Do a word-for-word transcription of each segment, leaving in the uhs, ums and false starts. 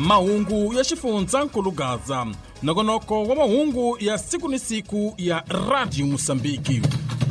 mahungu ya Xifundzankulu Gaza, nongonoko wa mahungu ya siku ni siku ya Radio Mosambiki.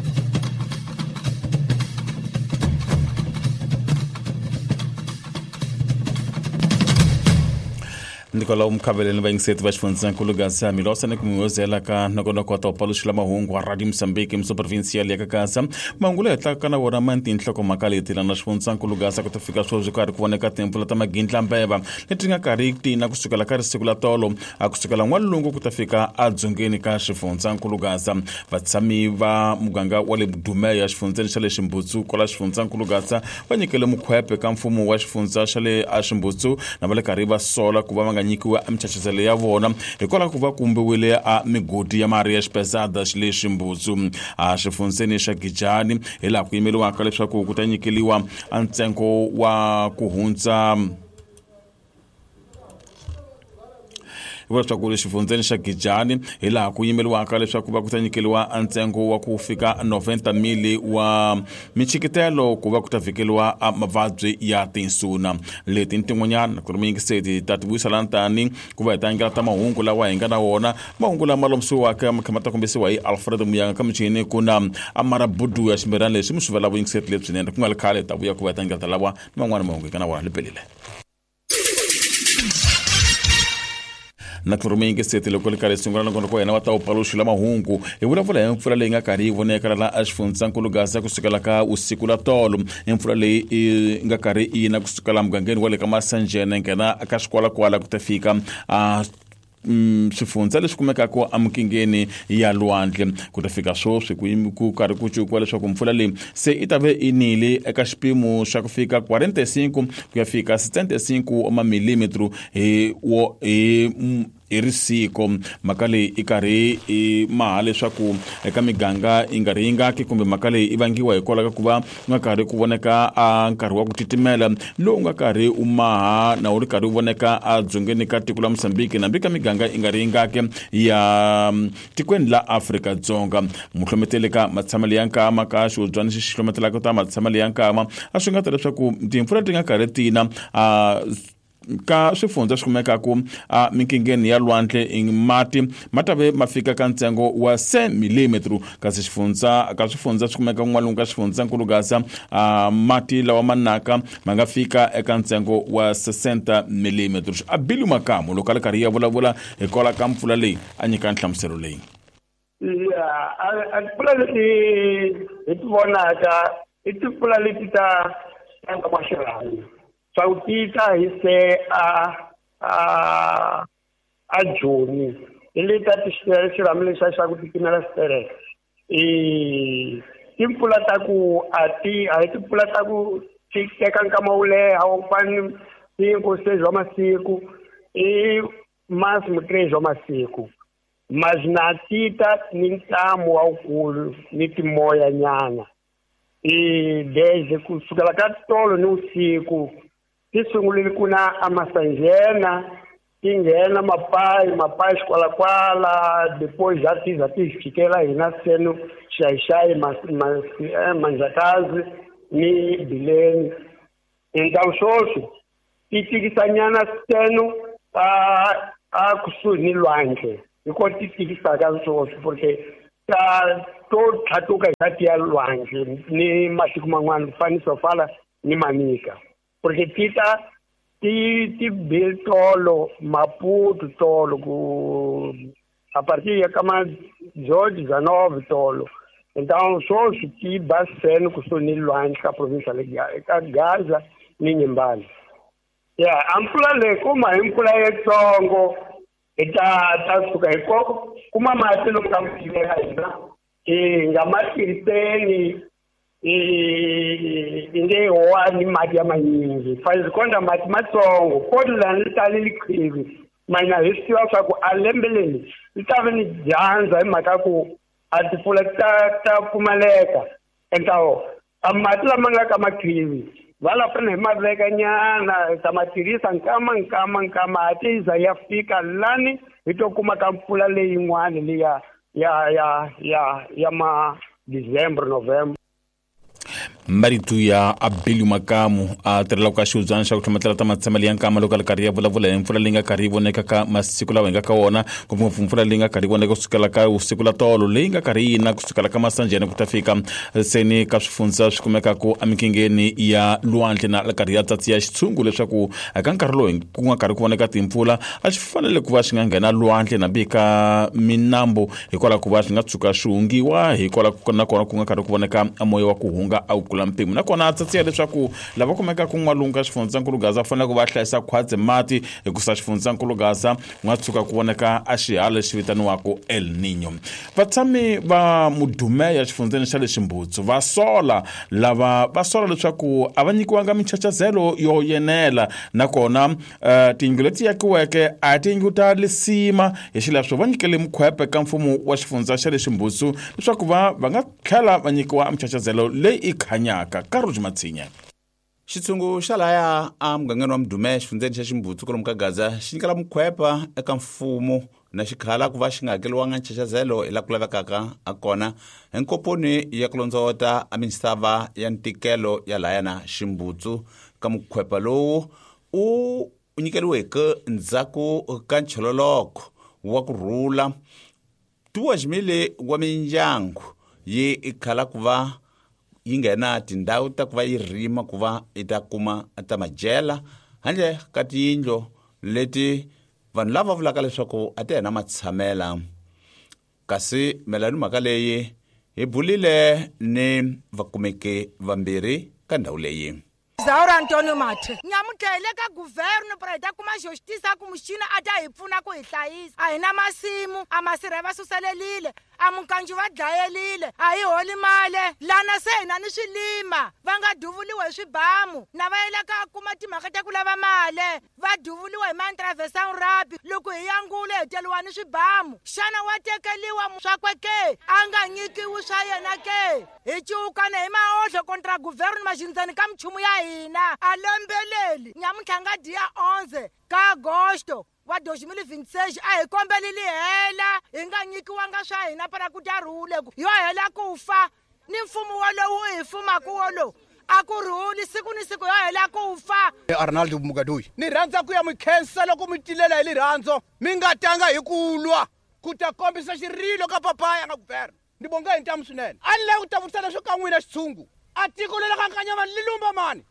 Ndikola umkhabeleni vaingiseti va Xifundzankulu Gaza milosa ni kumuyozela ka nongonoko wa paluxila mahungu wa Radio Mosambiki msoprovincial ya ka Gaza. Mahungu la hetlaka na wona mantinhloko mhaka leyi tirana Xifundzankulu Gaza ku ta fika sweswi karhi ku voneka timpfula ta magindla mbeva leti nga karhi tina kusukela ka risiku la tolo a kusukela n'walungu ku ta fika adzongeni ka Xifundzankulu Gaza. Vatshami va muganga wa le Dume ya xifundzeni xa le Ximbutsu kola Xifundzankulu Gaza va nyikele mukhwepe ka mfumo wa xifundza xa le Ximbutsu na va le karhi va sola ku va nyikiwa amchachazele ya vona hikola ku va kumbiwile a migodi ya mari ya xipezada xile Ximbutsu a xifundzeni xa Gijani hilaha ku yimeliwaka leswaku ku ta nyikeliwa a ntsengo wa ku hundza leswaku xifundzeni xa Gijani hilaha ku yimeliwaka leswaku va ku ta nyikeliwa a ntsengo wa ku fika noventa mili wa michikitelo ku va ku ta vikeliwa a mavabyi ya tinsuna leti ntin'wanyana ku ri miyingiseti ta tivuyisela tani ku va hi ta ngela ta mahungu lawa hi nga na wona mahungu lama lomisiwaka makhama ta kombisiwa hi Alfred Muyanga ka michini ku na Amara Budu ya ximberana leswi mi swi vela vuyingiseti lebyinene ku nga le khale ta vuya ku va hi ta ngela ta lawa ni man'wana mahungu hi ka na wona lepelile na kurumi ngeseti loko likale sungula na ko yena wa ta upaluxila mahungu hi vulavula hi mpfula leyi nga karhi voneka la Xifundzankulu Gaza kusukela ka usiku la tolo mpfula leyi nga karhi ina kusukela mugangeni wa le ka Masanjene ngena ka xikola kwala ku ta fika a Mm, swifundza leswi kumekaka amukingeni ya lwandle ku ta fika swoswi ku ku karhi ku cukwa leswaku mpfula leyi se i ta ve inile eka xipimo xa ku fika quarenta-cinco ku ya fika setenta e cinco mamilimetro hi wo hi hi risiko mhaka leyi i karhi i maha leswaku eka miganga i nga ri yingaki kumbe mhaka leyi i vangiwa hi kola ka ku va nga karhi ku voneka a nkarhi wa ku titimela lowu nga karhi u maha na wu ri karhi u voneka a dzongeni ka tiko la Mosambiki na mbika miganga i nga ri yingaki ya tikweni la Afrika-Dzonga. Muhlometeli ka matshamelo ya nkama ka xihodzwana xi hlometelaka ta matshamelo ya nkama a swi nga ta leswaku timpfula ti nga karhi tina a ka swifundza swi kumekaka a minkingeni ya lwandle mati matave mafika ka ntsengo wa cent milimetro kasi xifundza ka swifundza swi kumeka n'walungu ka Xifundzankulu Gaza a mati lawa manaka ma nga fika eka ntsengo wa sesenta milimetro. A Bilu Makamu loko le karhi ya vulavula hi kola ka mpfula leyi a nyika nhlamuselo leyi. Ya a mpfula leti hi ti vonaka i timpfula leti ta tanga maxirhami Sautita hise a a a Joni ile ta tixirhamile xa xa ku titimela stere i timpfula ta ku ati a timpfula ta ku teka nkama wu leha wo fani cinco seis wa masiku i máximo três wa masiku mas na tita ni ntamu wa ukulu ni timoya nyana i desde kusukela ka tolo ni usiku tisungulile kuna amasanjena tingena mapai mapai kwala kwala depois já tiza tifikela hina seno xaixai mas manjakazi ni bileni então xoxo titikisanyana seno a a kusuni ni lwandle iko titikisa ka xoxo porque ta to thatuka hati ya lwandle ni masiku man'wana faniso fala ni Manika porque tita ti ti bil tolo Maputo tolo ku a partir ya kama George Zanov tolo então só se ti baseno ku soni lwandle ka província le ka Gaza ni Nyimbani ya ampula le kuma impula yetsongo eta ta suka iko kuma mati lo kamphileka ina e ngamatiripeni inde hoa ni mati ya manyingi faizi konda mati matsongo kodla litali likhivi mana hisiwa swa ku alembeleni litave ni dyandza hi mhaka ku a timpfula ta ta pfumaleka entawo a mati lama nga ka makhivi va la fana hi ma veka nyana ta ma tirhisa nkama nkama nkama a tiza ya fika lani hi to kuma ka mpfula leyin'wana liya ya ya ya ya ma December November Maritu ya Abili Makamu a tirela ka xiudzana xa ku tlhamatlela ta matshemelo ya nkama loko kari ya vulavula hi mpfula leyi nga karhi yi voneka ka masiku lawa hi nga ka wona ngopfungopfu mpfula leyi nga karhi yi voneka kusukela ka usiku la tolo leyi nga karhi yina kusukela ka masanjeni ku ta fika seni ka swifundza swi kumekaka amikingeni ya lwandle na la karhi ya tsatsi ya xitshungu leswaku eka nkarhi lowu ku nga karhi ku voneka timpfula a swi fanele ku va swi nga nghena lwandle na bika minambo hikwalaho ku va swi nga tshuka swi hungiwa hikwalaho na kona ku nga karhi ku voneka moya wa ku hunga a kula mpimo na kona tsatsiya leswaku lava kumeka ku n'walunga xifundzakulu Gaza fanele ku va hlayisa khwatsi mati hikusa xifundzakulu Gaza nga tshuka ku voneka a xihale xi vitaniwaka El Niño. Vatshami va mudumeya xifundzeni xa le Ximbutsu va sola lava va sola leswaku a va nyikiwanga michachazelo yo yenela na kona uh, tiyindlu leti yakiweke a tiyindlu ta lisima hi xileswo va nyikele mukhwepe ka mfumo wa xifundza xa le Ximbutsu leswaku va va nga tlhela va nyikiwa michachazelo leyi i khanyaka Karoli Matsinya. Xitshungu xa laya a mugangeni wa Mudumeya xifundzeni xa Ximbutsu kolomu ka Gaza xi nyikela mukhwepa eka mfumo na xikhala ku va xi nga hakeliwanga nchachazelo hi la ku lavekaka a kona enkoponi ya ku londzota a misava ya ntikelo ya laya na Ximbutsu ka mukhwepa lowu u nyikeliweke ndzhaku ka nchololoko wa ku rhula tuwajimile wa mindyangu yi ikhala ku va yi nghena tindhawu ta ku va yi rima ku va i ta kuma ta majela handle ka tiyindlo leti vanhu lava vulaka leswaku a ti hena matshamela kasi melani mhaka leyi hi bulile ni vakumeki vambirhi ka ndhawu leyi. Zaura Antonio Mate nyamutlele ka governo preda kuma justice ku mushina ata hi pfuna ku hi hlayisa a hina masimu a masirhe va suselelile a mukanji va dlayelile a hi holi male lana se hina ni swilima va nga duvuliwa hi swibamu na va yela ka kuma timhaka ta ku lava male va duvuliwa hi mantraversa urabi loko hi yangule hi teliwa ni swibamu xana wa tekeliwa swakwe ke a nga nyikiwi swa yena ke hi cukana hi maodlo kontra governo majindzani ka mchumu ya hina a lembeleli nyamutlhanga dia onze ka agosto wa dois mil e vinte e seis a hi kombeleli hela hi nga nyikiwanga swa hina para ku ta rhule yo hela ku fa ni mfumo wolowo hi fumaku wolowo a ku rhuli siku ni siku yo hela ku fa. Arnaldo Mugadoyi ni rhandza ku ya mi khensa loko mi tilela hi lirhandzu mi nga tanga hi ku lwa ku ta kombisa xirilo ka papaya na guverno ni bonga hi ntamu swinene a ni lavi ku ta vutisa leswo ka n'wina xitshungu a tiko leri ka nkanyamani li lumba mani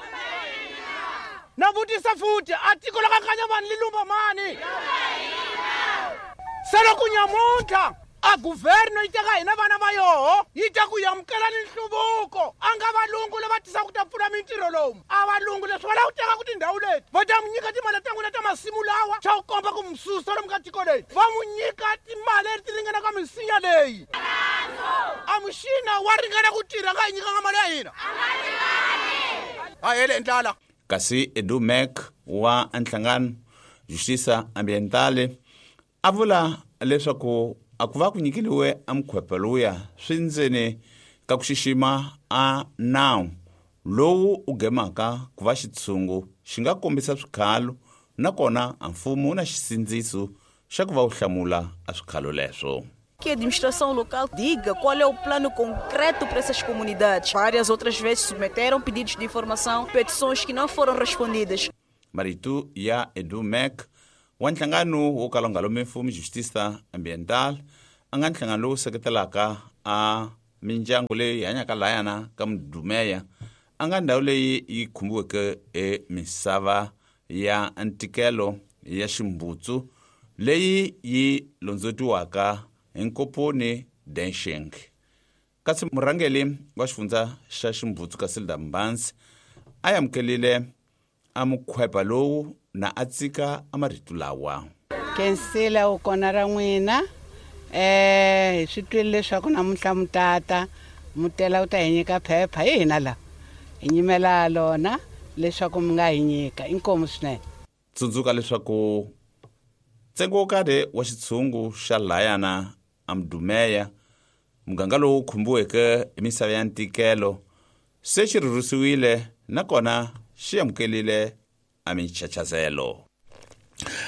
na vutisa futhi a tiko leri ka nkanyamani li lumba mani se loko nyamuntlha a guverno yi teka hina vana va yoho yi ta ku yamukela ni nhluvuko a nga valungu lava tisaka ku ta pfuna mintirho lomu a valungu leswi va lava ku teka ku tindhawu leti va ta mu nyika timali ta n'wina ta masimu lawa xa ku komba ku mususa lomu ka tiko leti va mu nyika timali leti ringanaka misinya leyi a muxina wa ringana ku tirha nga hi nyikanga mali ya hina a hele ndlala. Kasi Edu Mek wa nhlangano Justiça Ambientale a vula leswaku a ku va ku nyikiliwe a mukhwepa lowuya swi ndzeni ka ku xixima a nawu lowu u gemaka ku va xitshungu xi nga kombisa swikhalo na kona a mfumo wu na xisindziso xa ku va u hlamula a swikhalo leswo. Que a administração local diga qual é o plano concreto para essas comunidades. Várias outras vezes submeteram pedidos de informação, petições que não foram respondidas. Maritu ya Edu Mek wa nhlangano wo kala nga lomu mfumo Justiça Ambiental a nga nhlangano lowu seketelaka a mindyangu leyi hanyaka layana ka Mudumeya a nga ndhawu leyi yi khumbiweke e misava ya ntikelo ya Ximbutsu leyi yi londzetiwaka enkoponi Densheng. Kasi murhangeli wa xifundza xa Ximbutsu Kasilda Mbansi a yamukelile a mukhwepa lowu na a tsika a marito lawa. Kensila u kona ra n'wina eh hi swi twile leswaku namuntlha mutata mutela u ta hi nyika phepha hi hina la hi nyimela lona leswaku mi nga hi nyika inkomu swinene. Tsundzuka leswaku ntsengo wo karhi wa xitshungu xa layana a Mudumeya muganga lowu khumbiweke emisava ya ntikelo se xi rhurhisiwile na kona xi amukelile a michachazelo.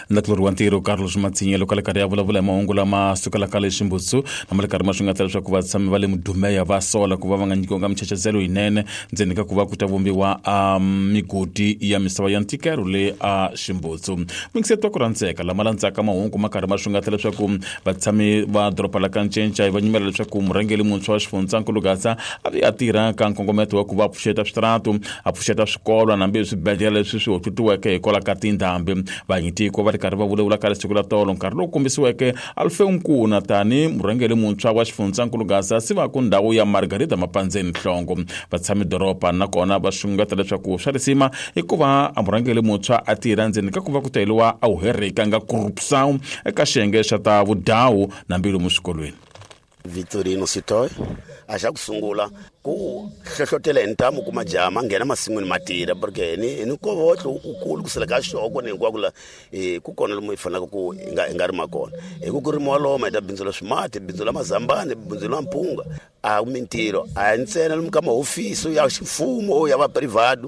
ndakulori wa ntirho Carlos Matsinye loko le kari ya vulavula hi mahungu lama sukela ka le Ximbutsu na male kari ma swi nga tela leswaku vatshami va le Mudumeya va sola ku va va nga nyikiwanga michechezelo yinene ndzeni ka ku va ku ta vumbiwa um, migodi ya misava ya ntikero le a Ximbutsu. Mingisetwa ku randzeka lama landzaka mahungu ma karhi ma swi nga tela leswaku vatshami va doropa la Kancenca va nyimela leswaku murhangeli muntshwa wa Xifundzhankulu Gasa a vi a tirha ka nkongometo wa ku va pfuxeta switaratu a pfuxeta swikolo nambe swibedhlele leswi swi hotlutiweke hi kola ka tindhambi. Vanyitiko va ri karhi va vulavula ka siku la tolo nkarhi lowu kombisiweke Alfeu Nkuna tani murhangeli muntshwa wa Xifundzhankulu Gasa si va ku ndhawu ya Margarita Mapandzeni Nhlongo. Vatshami doropa nakona va xungeta leswaku swa risima hikuva murhangeli muntshwa a tirha ndzeni ka ku va ku teliwa a wu herika nga corruption eka xiyenge xa ta vudawu na mbilu muswikolweni. Vitorino Sitoy a xa ku sungula ku hlohlotela hi ntamu ku majaha ma nghena masin'wini ma tirha porque ni ni nkovotlo ukulu ku sela ka xoko ni hinkwako la ku kona lomu hi fanelaka ku nga nga ri makona hi ku ku rimiwa loma hi ta bindzula swimati bindzula mazambani bindzula mpunga a mintirho a ntsena lomu ka mahofisi ya ximfumo ya va privado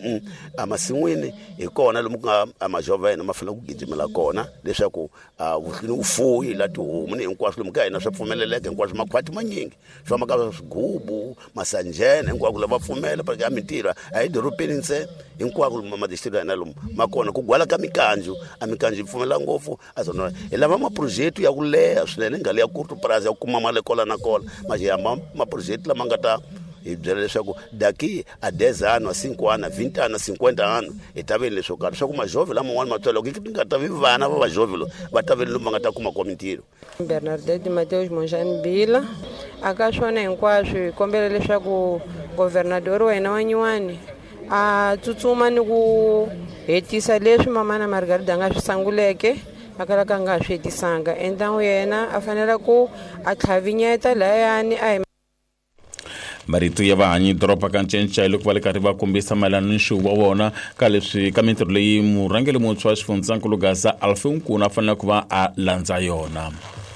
a masin'wini hi kona lomu ku nga amajovena ma fanele ku gijimela kona leswaku ufuyi la tihomu ni hinkwaswo lomu ka hina swa pfumeleleka hinkwaswo makhwati manyingi swa maka swigubu masanjene hinkwako lava pfumela porque a mintirho a hi dorobeni ntsena hinkwako lomu madistrict ya lomu makona ku gwala ka mikanju a mikanju yi pfumela ngopfu a zona hi lava maproject ya ku leha swinene ngale ya kurto praza ya ku kuma mali kola na kola majiyama maproject lama nga ta hi byela leswaku daqui a dez anos a cinco anos a vinte anos a cinquenta anos hi ta veni leswo karhi leswaku majove laman'wana ma twela loko hi nga ta vi vana va vajove lo va ta veni lomu va nga ta kuma kwa mintirho. Bernadette Mateus Monjani Bila aka swona hinkwaswo hi kombela leswaku governador wa hina wa Nyuwani a tsutsuma ni ku hetisa leswi mamana Margarita nga swi sanguleke akalaka nga swi hetisanga endhawu yena a fanele ku a tlhavinyeta layani a marito ya vahanyi doropa Kancenca loko va le karhi va kombisa mayelana ni nxuvo wa vona ka leswi ka mintirho leyi murhangeli muntshwa wa Xifundzhankulu Gasa Alfeu Nkuna a fanele ku va a landza yona.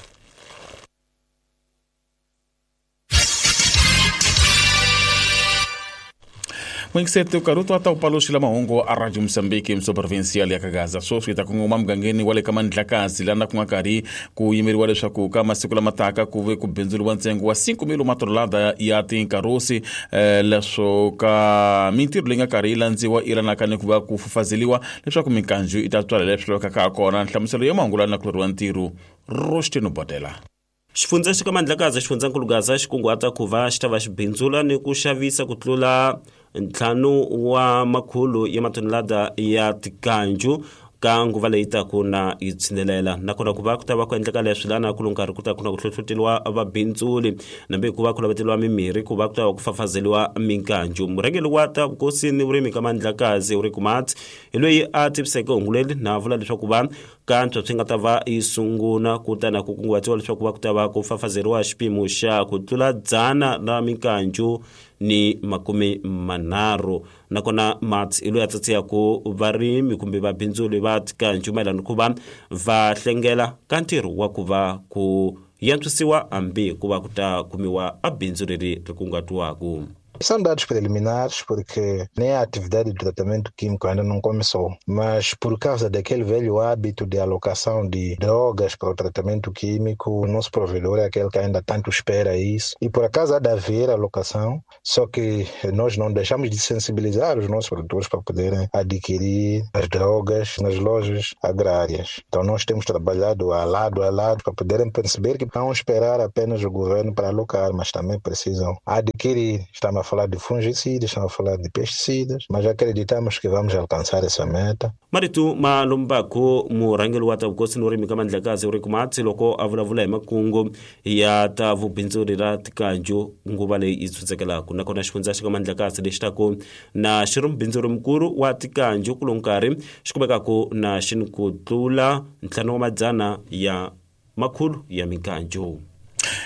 Mwingiseti ukaruto hata upaloshila mahungu a Radio Msambiki mso provincial ya Kagaza so swita kungoma mgangeni wale kama ndlakazi lana kungakari kuyimeriwa leswaku kama siku la mataka kuve kubenzulu wa ntsengo wa cinco mil matrolada ya tinkarosi eh, leswo ka mintirho leyi nga karhi ilandziwa ilanakane kuva kufufazeliwa leswaku mikanju itatwala leswo ka ka kona nhlamuselo ya mahungu lana kuloriwa ntirho Rostino Botela. Xifundza xi ka Mandlakazi Xifundzhankulu Gasa xi kunguhata ku va xi ta va xi bindzula ni ku xavisa ku tlula ntlhanu wa makhulu ya matonelada ya tikanju ka nguva leyi taku na yi tshinelela nakona ku va ku ta va ku endleka leswi lana ku nkarhi ku ta ku na ku hlohloteliwa vabindzuli nambe ku va ku laveteliwa mimirhi ku va ku ta va ku fafazeliwa minkanju. Murhangeli wa ta vukosini vurimi ka Mandlakazi uri kumati hi loyi a tiviseke hunguleli na vula leswaku va kantswa swi nga ta va yi sunguna kutana ku kunguhatiwa leswaku va ku ta va ku fafazeriwa xipimo xa ku tlula dzana ra minkanju ni makumi manharhu nakona Mats ilo ya tsatsiya ku varimi kumbe vabindzuli va tikanju mayelana ku va va hlengela ka ntirho wa ku va ku yantswisiwa ambi ku va ku ta kumiwa a bindzu leri ri kungatiwaku. São dados preliminares porque nem a atividade de tratamento químico ainda não começou, mas por causa daquele velho hábito de alocação de drogas para o tratamento químico, o nosso provedor é aquele que ainda tanto espera isso e por acaso há de haver alocação, só que nós não deixamos de sensibilizar os nossos produtores para poderem adquirir as drogas nas lojas agrárias. Então nós temos trabalhado a lado a lado para poderem perceber que não esperar apenas o governo para alocar, mas também precisam adquirir. Estamos a falar de fungicidas, estamos a falar de pesticidas, mas acreditamos que vamos alcançar essa meta. Maritu malumbako murhangeli wa ta vukosi no rimi ka Mandlakazi uri kumati loko a vulavula hi makungu ya ta vubindzuri ra tikanju nguva leyi yi tsutsekelaka nakona xifundza xa ka Mandlakazi lexi taku na xi ri mubindzuri mukulu wa tikanju ku nkarhi xi kumekaku na xini ku tlula ntlhanu wa madzana ya makhulu ya mikanju.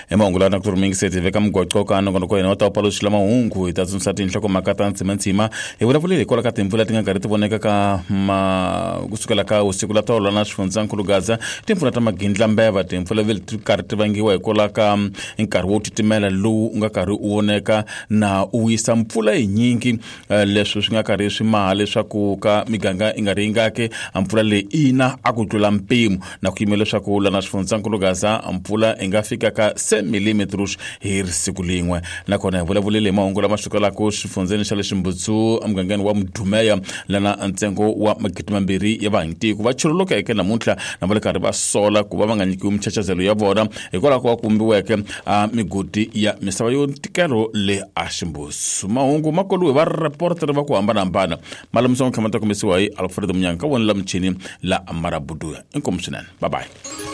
emahungu lana kuturumingiseti veka mgwaco kana kono ko yena wata upaloshila mahungu itatsumisa tinhloko makata ntsimantshima hi vulavulile hikwalaho ka timpfula ti nga nkarhi ti voneka ka ma kusukela ka usiku la tolo na Xifundzakulu Gaza timpfula ta magindla mbeva timpfula vele ti karhi ti vangiwa hikwalaho ka nkarhi wo titimela lowu u nga karhi u voneka na u wisa mpfula hi nyingi leswi swi nga karhi swi maha leswaku ka miganga i nga ringake mpfula leyi ina a ku tlula mpimo na ku yimela leswaku lana Xifundzakulu Gaza mpfula i nga fika ka seven millimeters hi siku lin'we nakona hi vulavulile hi mahungu lama sukelaka xifundzeni xa le Ximbutsu emugangeni wa Mdumeya lana ntsengo wa magidi mambirhi ya vaakitiko va chululukeke namuntlha na va le karhi va sola ku va va nga nyikiwi michachazelo ya vona hikwalaho ka kumbiweke a migodi ya misava yo ntikelo le a Ximbutsu. Mahungu makulu hi va reporter va ku hambanahambana malamuso kama ta kombisiwa hi Alfred Mnyanka wona la mchini la Marabudu. Inkomu swinene. Bye bye.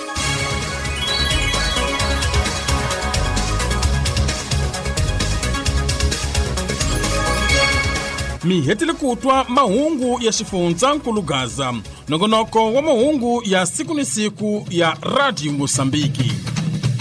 Mi hetile kutwa mahungu ya Xifundzakulu Gaza, nongonoko wa mahungu ya siku ni siku ya Radio Mosambiki.